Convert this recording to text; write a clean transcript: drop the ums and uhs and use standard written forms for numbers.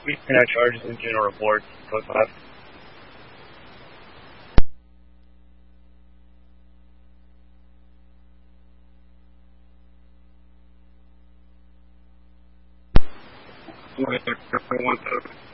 We cannot charges in general reports. Code 5. Okay, 1